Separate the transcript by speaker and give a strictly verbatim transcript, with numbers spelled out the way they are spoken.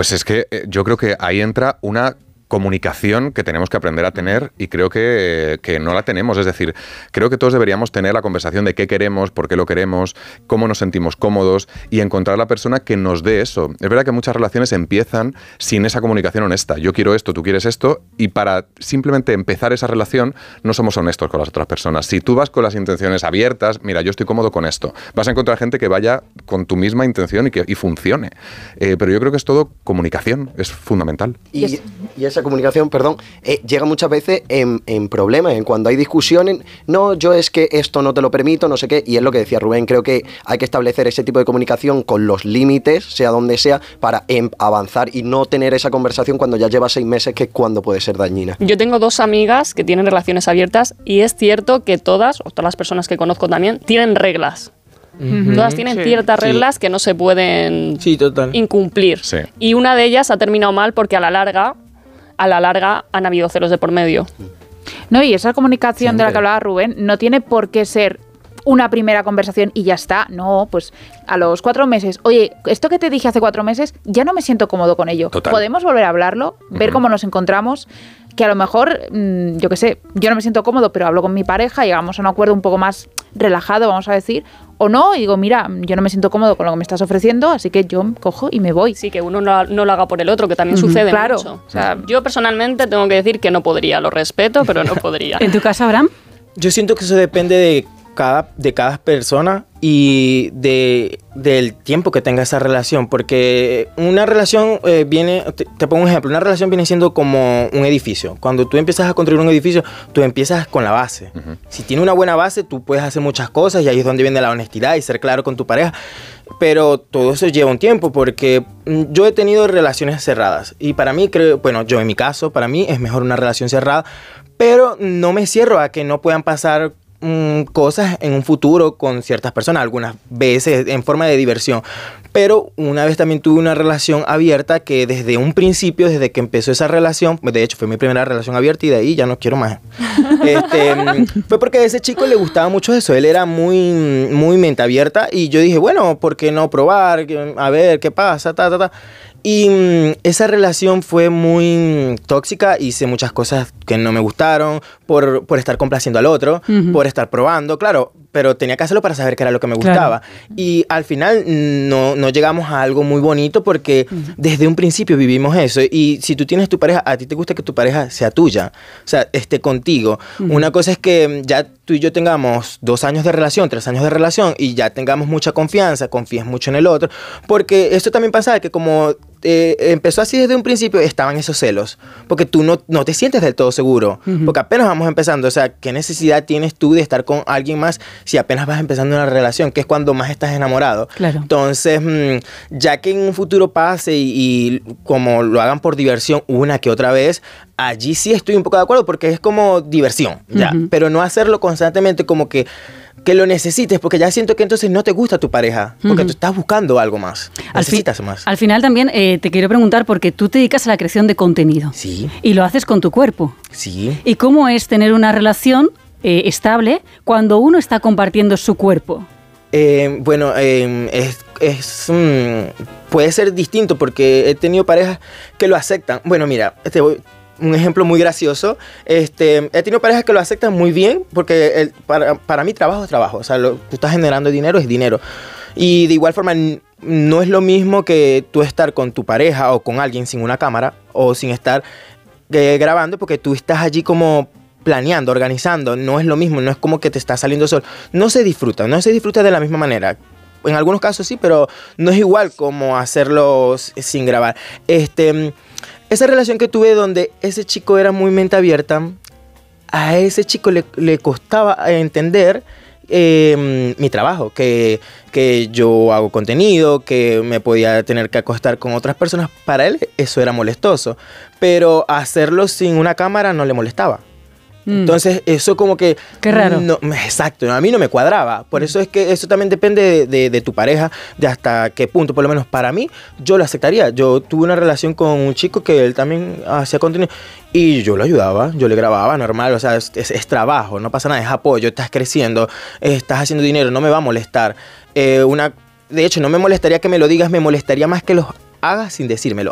Speaker 1: Pues es que eh, yo creo que ahí entra una comunicación que tenemos que aprender a tener y creo que, que no la tenemos. Es decir, creo que todos deberíamos tener la conversación de qué queremos, por qué lo queremos, cómo nos sentimos cómodos y encontrar la persona que nos dé eso. Es verdad que muchas relaciones empiezan sin esa comunicación honesta. Yo quiero esto, tú quieres esto, y para simplemente empezar esa relación no somos honestos con las otras personas. Si tú vas con las intenciones abiertas, mira, yo estoy cómodo con esto, vas a encontrar gente que vaya con tu misma intención y que y funcione. Eh, pero yo creo que es todo comunicación, es fundamental.
Speaker 2: Y, y esa comunicación, perdón, eh, llega muchas veces en, en problemas, en cuando hay discusiones, no, yo es que esto no te lo permito, no sé qué, y es lo que decía Rubén, creo que hay que establecer ese tipo de comunicación con los límites, sea donde sea, para em, avanzar y no tener esa conversación cuando ya lleva seis meses, que es cuando puede ser dañina.
Speaker 3: Yo tengo dos amigas que tienen relaciones abiertas y es cierto que todas, o todas las personas que conozco también, tienen reglas. Uh-huh. Todas tienen sí. ciertas reglas sí. que no se pueden
Speaker 4: sí, total.
Speaker 3: incumplir.
Speaker 1: Sí.
Speaker 3: Y una de ellas ha terminado mal porque a la larga a la larga han habido celos de por medio.
Speaker 5: No, y esa comunicación Siempre. de la que hablaba Rubén no tiene por qué ser una primera conversación y ya está. No, pues a los cuatro meses, oye, esto que te dije hace cuatro meses, ya no me siento cómodo con ello.
Speaker 1: Total.
Speaker 5: Podemos volver a hablarlo, ver uh-huh. cómo nos encontramos, que a lo mejor, mmm, yo qué sé, yo no me siento cómodo, pero hablo con mi pareja y llegamos a un acuerdo un poco más relajado, vamos a decir, o no, y digo, mira, yo no me siento cómodo con lo que me estás ofreciendo, así que yo cojo y me voy.
Speaker 3: Sí, que uno no, no lo haga por el otro, que también uh-huh. sucede
Speaker 5: claro.
Speaker 3: mucho. O sea, yo personalmente tengo que decir que no podría, lo respeto, pero no podría.
Speaker 6: ¿En tu caso, Abraham?
Speaker 4: Yo siento que eso depende de cada, de cada persona y de, del tiempo que tenga esa relación, porque una relación eh, viene, te, te pongo un ejemplo, una relación viene siendo como un edificio. Cuando tú empiezas a construir un edificio, tú empiezas con la base. Uh-huh. Si tiene una buena base, tú puedes hacer muchas cosas y ahí es donde viene la honestidad y ser claro con tu pareja, pero todo eso lleva un tiempo, porque yo he tenido relaciones cerradas y para mí, creo, bueno, yo en mi caso, para mí es mejor una relación cerrada, pero no me cierro a que no puedan pasar cosas en un futuro con ciertas personas, algunas veces en forma de diversión, pero una vez también tuve una relación abierta que desde un principio, desde que empezó esa relación, de hecho fue mi primera relación abierta y de ahí ya no quiero más, este, fue porque a ese chico le gustaba mucho eso, él era muy, muy mente abierta y yo dije, bueno, ¿por qué no probar? A ver qué pasa, ta, ta, ta. Y mmm, esa relación fue muy tóxica, hice muchas cosas que no me gustaron por, por estar complaciendo al otro, uh-huh. por estar probando, claro, pero tenía que hacerlo para saber qué era lo que me gustaba. Claro. Y al final no, no llegamos a algo muy bonito porque uh-huh. desde un principio vivimos eso. Y si tú tienes tu pareja, a ti te gusta que tu pareja sea tuya, o sea, esté contigo. Uh-huh. Una cosa es que ya tú y yo tengamos dos años de relación, tres años de relación y ya tengamos mucha confianza, confíes mucho en el otro, porque esto también pasa que como Eh, empezó así desde un principio, estaban esos celos, porque tú no, no te sientes del todo seguro, uh-huh. porque apenas vamos empezando, o sea, ¿qué necesidad tienes tú de estar con alguien más si apenas vas empezando una relación, que es cuando más estás enamorado?
Speaker 6: Claro.
Speaker 4: Entonces, mmm, ya que en un futuro pase y, y como lo hagan por diversión una que otra vez, allí sí estoy un poco de acuerdo, porque es como diversión, ya, uh-huh. pero no hacerlo constantemente como que que lo necesites, porque ya siento que entonces no te gusta tu pareja, porque uh-huh. tú estás buscando algo más,
Speaker 6: al
Speaker 4: necesitas
Speaker 6: fi-
Speaker 4: más.
Speaker 6: Al final también eh, te quiero preguntar, porque tú te dedicas a la creación de contenido.
Speaker 4: Sí.
Speaker 6: Y lo haces con tu cuerpo.
Speaker 4: Sí.
Speaker 6: ¿Y cómo es tener una relación eh, estable cuando uno está compartiendo su cuerpo?
Speaker 4: Eh, bueno, eh, es, es mm, puede ser distinto, porque he tenido parejas que lo aceptan. Bueno, mira, te voy... un ejemplo muy gracioso, este, he tenido parejas que lo aceptan muy bien, porque el, para, para mí trabajo es trabajo, o sea, lo, tú estás generando dinero, es dinero, y de igual forma no es lo mismo que tú estar con tu pareja o con alguien sin una cámara o sin estar eh, grabando, porque tú estás allí como planeando, organizando, no es lo mismo, no es como que te está saliendo sol, no se disfruta, no se disfruta de la misma manera. En algunos casos sí, pero no es igual como hacerlo sin grabar. Este... Esa relación que tuve donde ese chico era muy mente abierta, a ese chico le, le costaba entender eh, mi trabajo, que, que yo hago contenido, que me podía tener que acostar con otras personas. Para él eso era molestoso, pero hacerlo sin una cámara no le molestaba. Entonces eso como que...
Speaker 6: Qué raro.
Speaker 4: No, exacto, a mí no me cuadraba. Por eso es que eso también depende de, de, de tu pareja, de hasta qué punto. Por lo menos para mí, yo lo aceptaría. Yo tuve una relación con un chico que él también hacía contenido y yo lo ayudaba, yo le grababa normal. O sea, es, es, es trabajo, no pasa nada, es apoyo, estás creciendo, estás haciendo dinero, no me va a molestar. Eh, una, de hecho, no me molestaría que me lo digas, me molestaría más que los hagas sin decírmelo.